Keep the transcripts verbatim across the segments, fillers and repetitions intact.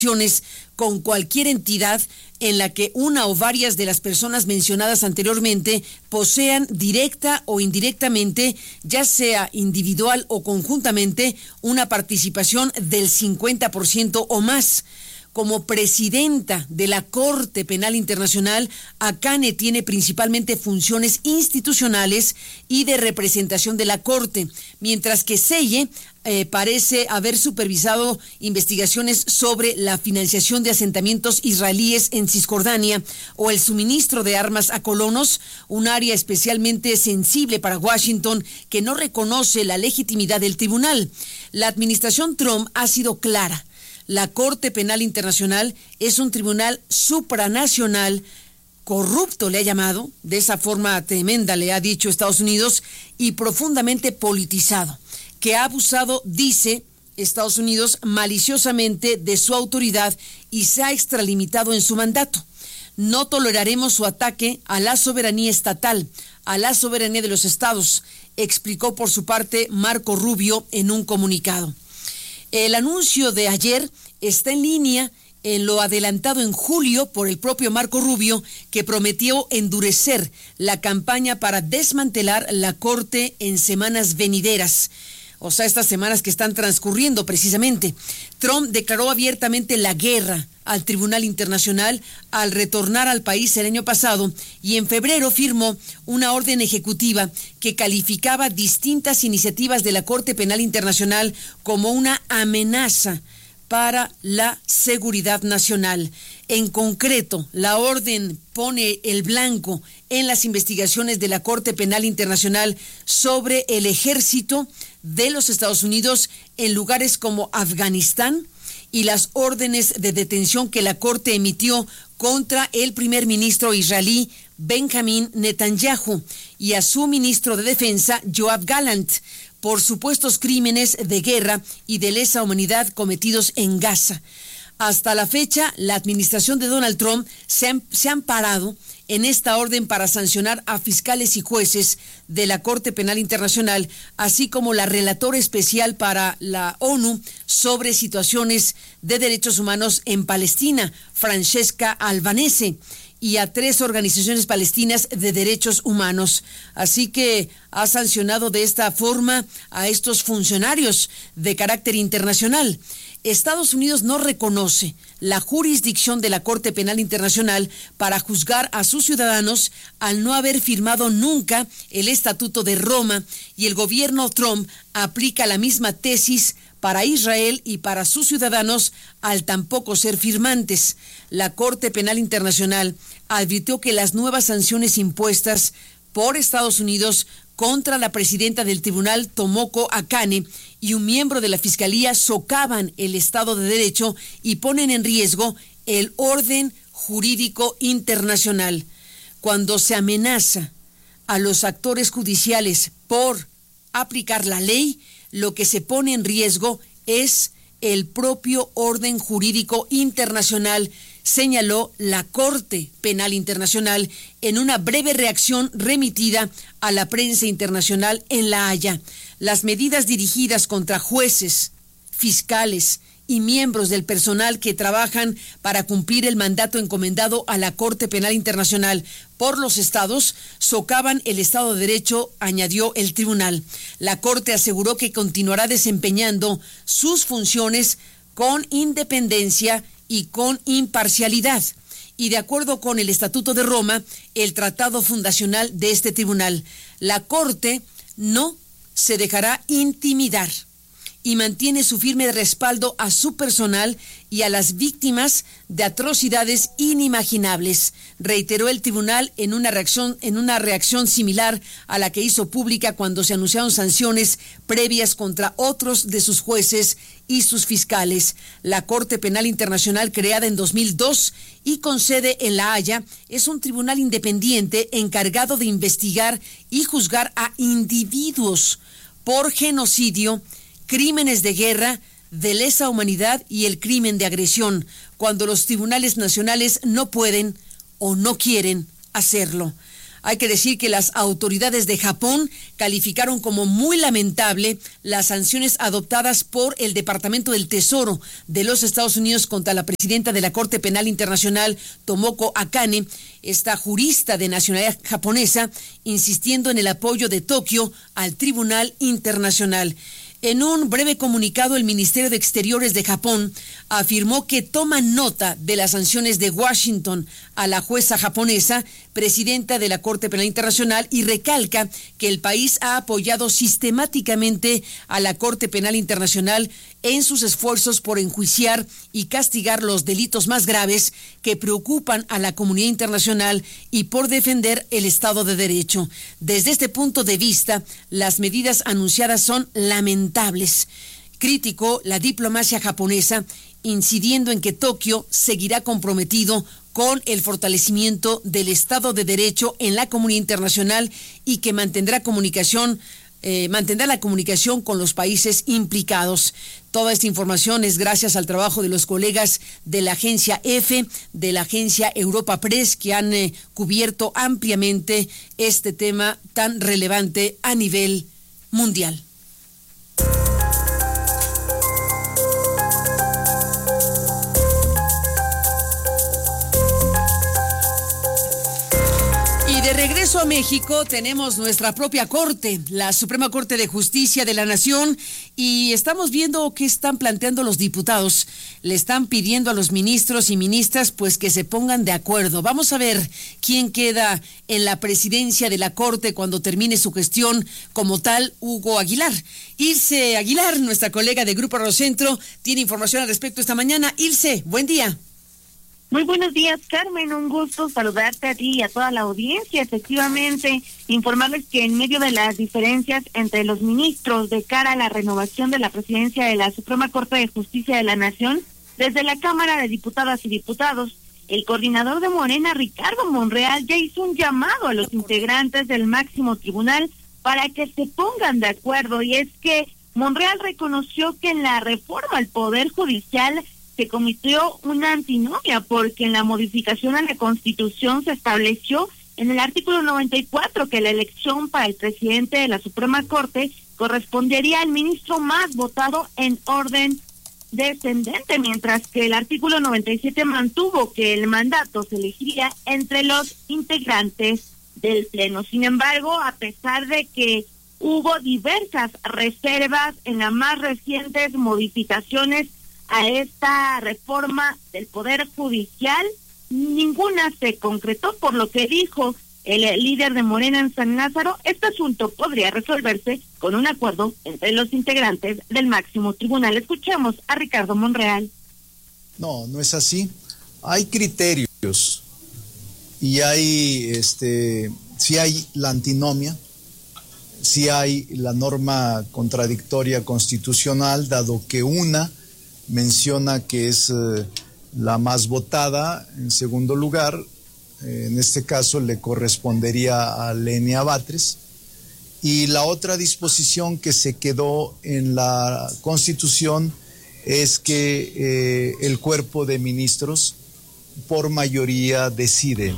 relaciones con cualquier entidad en la que una o varias de las personas mencionadas anteriormente posean directa o indirectamente, ya sea individual o conjuntamente, una participación del cincuenta por ciento o más. Como presidenta de la Corte Penal Internacional, Akane tiene principalmente funciones institucionales y de representación de la Corte, mientras que Seye eh, parece haber supervisado investigaciones sobre la financiación de asentamientos israelíes en Cisjordania o el suministro de armas a colonos, un área especialmente sensible para Washington que no reconoce la legitimidad del tribunal. La administración Trump ha sido clara. La Corte Penal Internacional es un tribunal supranacional, corrupto le ha llamado, de esa forma tremenda le ha dicho Estados Unidos, y profundamente politizado, que ha abusado, dice Estados Unidos, maliciosamente de su autoridad y se ha extralimitado en su mandato. No toleraremos su ataque a la soberanía estatal, a la soberanía de los estados, explicó por su parte Marco Rubio en un comunicado. El anuncio de ayer está en línea en lo adelantado en julio por el propio Marco Rubio, que prometió endurecer la campaña para desmantelar la Corte en semanas venideras. O sea, estas semanas que están transcurriendo precisamente. Trump declaró abiertamente la guerra al Tribunal Internacional al retornar al país el año pasado y en febrero firmó una orden ejecutiva que calificaba distintas iniciativas de la Corte Penal Internacional como una amenaza para la seguridad nacional. En concreto, la orden pone el blanco en las investigaciones de la Corte Penal Internacional sobre el ejército de los Estados Unidos en lugares como Afganistán y las órdenes de detención que la Corte emitió contra el primer ministro israelí Benjamín Netanyahu y a su ministro de Defensa Yoav Gallant por supuestos crímenes de guerra y de lesa humanidad cometidos en Gaza. Hasta la fecha, la administración de Donald Trump se ha, se ha amparado en esta orden para sancionar a fiscales y jueces de la Corte Penal Internacional, así como la relatora especial para la ONU sobre situaciones de derechos humanos en Palestina, Francesca Albanese, y a tres organizaciones palestinas de derechos humanos. Así que ha sancionado de esta forma a estos funcionarios de carácter internacional. Estados Unidos no reconoce la jurisdicción de la Corte Penal Internacional para juzgar a sus ciudadanos al no haber firmado nunca el Estatuto de Roma, y el gobierno Trump aplica la misma tesis para Israel y para sus ciudadanos al tampoco ser firmantes. La Corte Penal Internacional advirtió que las nuevas sanciones impuestas por Estados Unidos contra la presidenta del tribunal, Tomoko Akane, y un miembro de la Fiscalía socavan el Estado de Derecho y ponen en riesgo el orden jurídico internacional. Cuando se amenaza a los actores judiciales por aplicar la ley, lo que se pone en riesgo es el propio orden jurídico internacional, señaló la Corte Penal Internacional en una breve reacción remitida a la prensa internacional en La Haya. Las medidas dirigidas contra jueces, fiscales y miembros del personal que trabajan para cumplir el mandato encomendado a la Corte Penal Internacional por los estados socavan el Estado de Derecho, añadió el tribunal. La Corte aseguró que continuará desempeñando sus funciones con independencia y con imparcialidad. Y de acuerdo con el Estatuto de Roma, el tratado fundacional de este tribunal, la Corte no se dejará intimidar y mantiene su firme respaldo a su personal y a las víctimas de atrocidades inimaginables, reiteró el tribunal en una reacción, en una reacción similar a la que hizo pública cuando se anunciaron sanciones previas contra otros de sus jueces y sus fiscales. La Corte Penal Internacional, creada en dos mil dos y con sede en La Haya, es un tribunal independiente encargado de investigar y juzgar a individuos por genocidio, crímenes de guerra, de lesa humanidad y el crimen de agresión, cuando los tribunales nacionales no pueden o no quieren hacerlo. Hay que decir que las autoridades de Japón calificaron como muy lamentable las sanciones adoptadas por el Departamento del Tesoro de los Estados Unidos contra la presidenta de la Corte Penal Internacional, Tomoko Akane, esta jurista de nacionalidad japonesa, insistiendo en el apoyo de Tokio al Tribunal Internacional. En un breve comunicado, el Ministerio de Exteriores de Japón afirmó que toma nota de las sanciones de Washington a la jueza japonesa, presidenta de la Corte Penal Internacional, y recalca que el país ha apoyado sistemáticamente a la Corte Penal Internacional en sus esfuerzos por enjuiciar y castigar los delitos más graves que preocupan a la comunidad internacional y por defender el Estado de Derecho. Desde este punto de vista, las medidas anunciadas son lamentables. Criticó la diplomacia japonesa, incidiendo en que Tokio seguirá comprometido con el fortalecimiento del Estado de Derecho en la comunidad internacional y que mantendrá comunicación Eh, mantendrá la comunicación con los países implicados. Toda esta información es gracias al trabajo de los colegas de la agencia EFE, de la agencia Europa Press, que han eh, cubierto ampliamente este tema tan relevante a nivel mundial. De regreso a México, tenemos nuestra propia Corte, la Suprema Corte de Justicia de la Nación, y estamos viendo qué están planteando los diputados. Le están pidiendo a los ministros y ministras pues que se pongan de acuerdo. Vamos a ver quién queda en la presidencia de la Corte cuando termine su gestión como tal, Hugo Aguilar. Ilse Aguilar, nuestra colega de Grupo Radiocentro, tiene información al respecto esta mañana. Ilse, buen día. Muy buenos días, Carmen, un gusto saludarte a ti y a toda la audiencia. Efectivamente, informarles que en medio de las diferencias entre los ministros de cara a la renovación de la presidencia de la Suprema Corte de Justicia de la Nación, desde la Cámara de Diputadas y Diputados, el coordinador de Morena, Ricardo Monreal, ya hizo un llamado a los integrantes del máximo tribunal para que se pongan de acuerdo, y es que Monreal reconoció que en la reforma al Poder Judicial se cometió una antinomia, porque en la modificación a la Constitución se estableció en el artículo noventa y cuatro que la elección para el presidente de la Suprema Corte correspondería al ministro más votado en orden descendente, mientras que el artículo noventa y siete mantuvo que el mandato se elegiría entre los integrantes del Pleno. Sin embargo, a pesar de que hubo diversas reservas en las más recientes modificaciones a esta reforma del Poder Judicial, ninguna se concretó, por lo que dijo el líder de Morena en San Lázaro, este asunto podría resolverse con un acuerdo entre los integrantes del máximo tribunal. Escuchemos a Ricardo Monreal. No, no es así. Hay criterios y hay, este, si hay la antinomia, si hay la norma contradictoria constitucional, dado que una menciona que es eh, la más votada. En segundo lugar, eh, en este caso le correspondería a Lenia Batres, y la otra disposición que se quedó en la Constitución es que eh, el cuerpo de ministros por mayoría decide.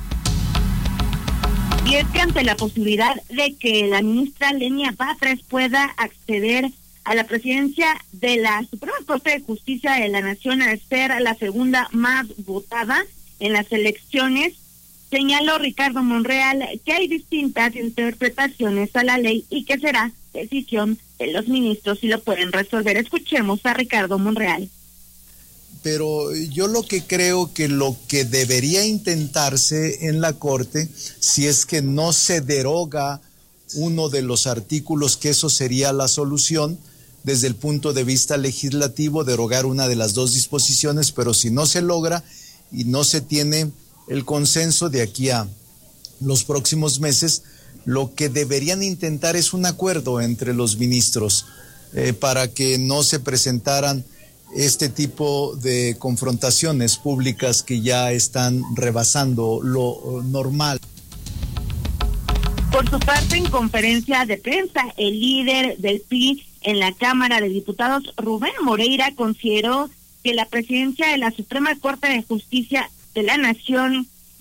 Y es que ante la posibilidad de que la ministra Lenia Batres pueda acceder a la presidencia de la Suprema Corte de Justicia de la Nación, al ser la segunda más votada en las elecciones, señaló Ricardo Monreal que hay distintas interpretaciones a la ley y que será decisión de los ministros si lo pueden resolver. Escuchemos a Ricardo Monreal. Pero yo lo que creo que lo que debería intentarse en la Corte, si es que no se deroga uno de los artículos, que eso sería la solución desde el punto de vista legislativo, derogar una de las dos disposiciones, pero si no se logra y no se tiene el consenso de aquí a los próximos meses, lo que deberían intentar es un acuerdo entre los ministros eh, para que no se presentaran este tipo de confrontaciones públicas que ya están rebasando lo normal. Por su parte, en conferencia de prensa, el líder del P R I en la Cámara de Diputados, Rubén Moreira, consideró que la presidencia de la Suprema Corte de Justicia de la Nación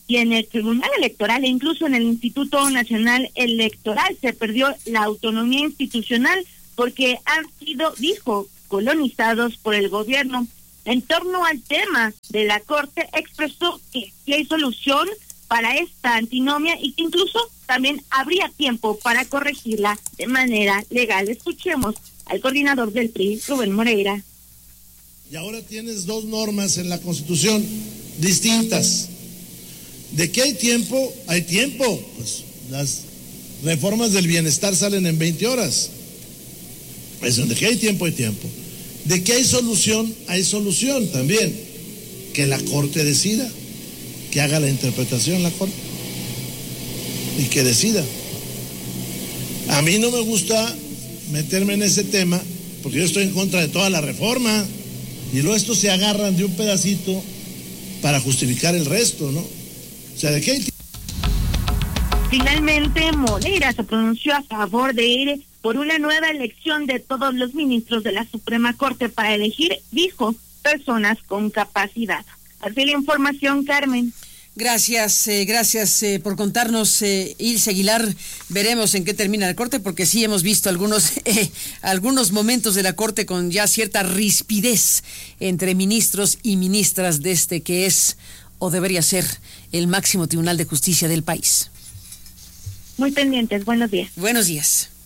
y en el Tribunal Electoral e incluso en el Instituto Nacional Electoral se perdió la autonomía institucional porque han sido, dijo, colonizados por el gobierno. En torno al tema de la Corte, expresó que sí hay solución para esta antinomia y que incluso también habría tiempo para corregirla de manera legal. Escuchemos al coordinador del P R I, Rubén Moreira. Y ahora tienes dos normas en la Constitución distintas. ¿De qué hay tiempo? Hay tiempo. Pues las reformas del bienestar salen en veinte horas. Eso, ¿de qué hay tiempo? Hay tiempo. ¿De qué hay solución? Hay solución también. Que la Corte decida, que haga la interpretación la Corte y que decida. A mí no me gusta meterme en ese tema porque yo estoy en contra de toda la reforma y luego estos se agarran de un pedacito para justificar el resto, ¿no? O sea, ¿de qué hay tiempo? Finalmente, Moreira se pronunció a favor de ir por una nueva elección de todos los ministros de la Suprema Corte para elegir, dijo, personas con capacidad. Así la información, Carmen. Gracias, eh, gracias eh, por contarnos, eh, Ilse Aguilar. Veremos en qué termina la Corte, porque sí hemos visto algunos, eh, algunos momentos de la Corte con ya cierta rispidez entre ministros y ministras de este que es o debería ser el máximo tribunal de justicia del país. Muy pendientes, buenos días. Buenos días.